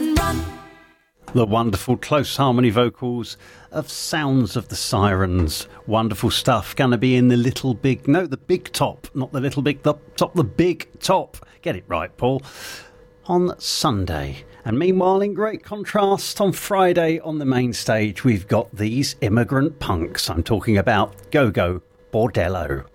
and run. The wonderful close harmony vocals of Sounds of the Sirens. Wonderful stuff. Going to be in the the big top, not the little big top, the big top. Get it right, Paul. On Sunday. And meanwhile, in great contrast, on Friday on the main stage, we've got these immigrant punks. I'm talking about Go Go Bordello.